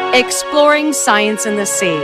Exploring science in the sea.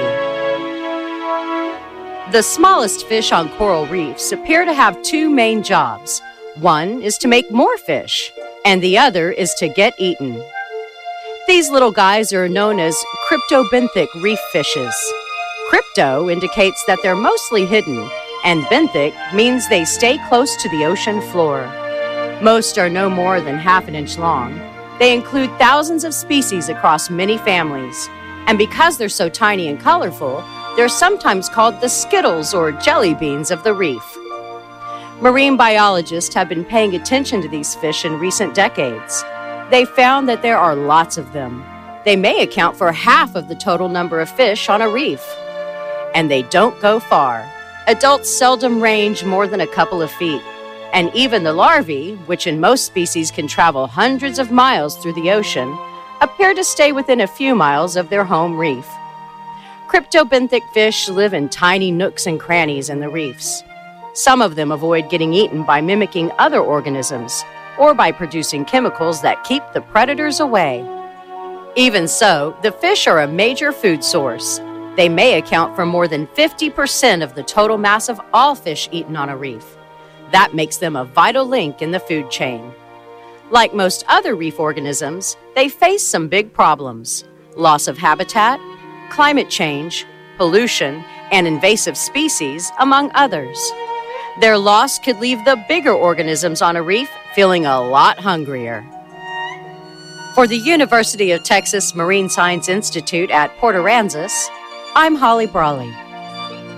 The smallest fish on coral reefs appear to have two main jobs. One is to make more fish, and the other is to get eaten. These little guys are known as cryptobenthic reef fishes. Crypto indicates that they're mostly hidden, and benthic means they stay close to the ocean floor. Most are no more than half an inch long. They include thousands of species across many families. And because they're so tiny and colorful, they're sometimes called the Skittles or jelly beans of the reef. Marine biologists have been paying attention to these fish in recent decades. They found that there are lots of them. They may account for half of the total number of fish on a reef. And they don't go far. Adults seldom range more than a couple of feet. And even the larvae, which in most species can travel hundreds of miles through the ocean, appear to stay within a few miles of their home reef. Cryptobenthic fish live in tiny nooks and crannies in the reefs. Some of them avoid getting eaten by mimicking other organisms or by producing chemicals that keep the predators away. Even so, the fish are a major food source. They may account for more than 50% of the total mass of all fish eaten on a reef. That makes them a vital link in the food chain. Like most other reef organisms, they face some big problems: loss of habitat, climate change, pollution, and invasive species, among others. Their loss could leave the bigger organisms on a reef feeling a lot hungrier. For the University of Texas Marine Science Institute at Port Aransas, I'm Holly Brawley.